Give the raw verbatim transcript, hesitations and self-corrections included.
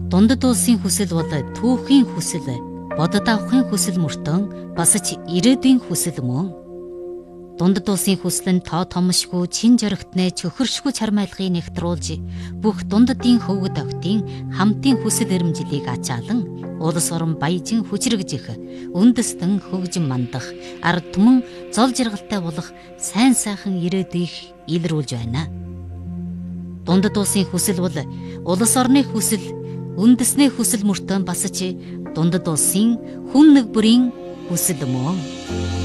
Дундад улсын хүсэл бол түүхийн хүсэл, бодод авахын хүсэл мөртөн бас ч ирээдүйн хүсэл мөн. Дундад улсын хүсэл нь тоо томшгүй, чин жоригтнээ чөхөршгүй чармайлгыг нэгтруулж бүх дундадын хөвгөд октын хамтын хүсэл эрмжилийг ачаалан улс орон баяжин хүчрэгж их, үндэстэн хөгжин мандах, ард түмэн зол жаргалтай болох сайн сайхан ирээдүйг илрүүлж байна. Дундад улсын хүсэл бол улс орны хүсэл, үндэсний хүсэл мөртөө бас ч дундад улсын хүн нэг бүрийн хүсэл мөн.